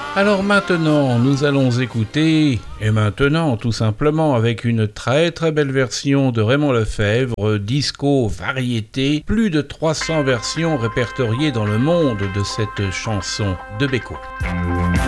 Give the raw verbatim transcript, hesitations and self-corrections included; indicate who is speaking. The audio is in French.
Speaker 1: Alors maintenant, nous allons écouter, et maintenant tout simplement avec une très très belle version de Raymond Lefebvre, disco variété, plus de trois cents versions répertoriées dans le monde de cette chanson de Beko.